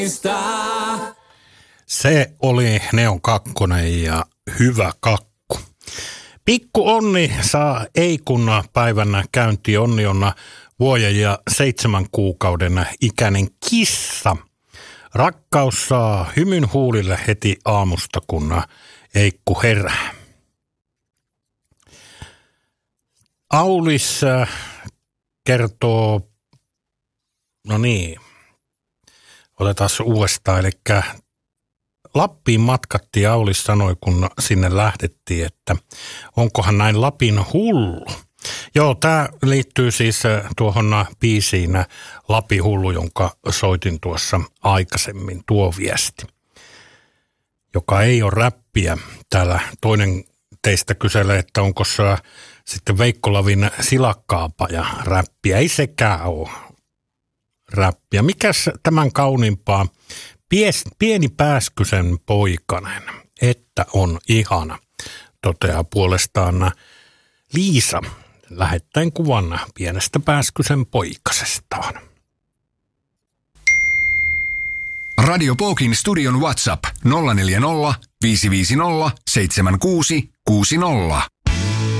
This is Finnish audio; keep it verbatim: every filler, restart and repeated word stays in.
Se oli Neon kakkonen ja hyvä kakku. Pikku Onni saa Eikunna päivänä käynti. Onni on vuoden ja seitsemän kuukauden ikäinen kissa. Rakkaus saa hymyn huulille heti aamusta, kun Eikku herää. Aulis kertoo, no niin, otetaan uudestaan, eli Lappiin matkattiin. Aulis sanoi, kun sinne lähdettiin, että onkohan näin Lapin hullu. Joo, tämä liittyy siis tuohon biisiin Lapin hullu, jonka soitin tuossa aikaisemmin, tuo viesti, joka ei ole räppiä. Täällä toinen teistä kyselee, että onko se sitten Veikko Lavin Silakkaapa ja räppiä. Ei sekään ole räppiä. Mikäs tämän kauniimpaa? Pies, pieni Pääskysen poikanen, että on ihana, toteaa puolestaan Liisa lähettäen kuvan pienestä Pääskysen poikasestaan. Radio Pokin studion WhatsApp nolla neljä nolla, viisi viisi nolla, seitsemän kuusi kuusi nolla.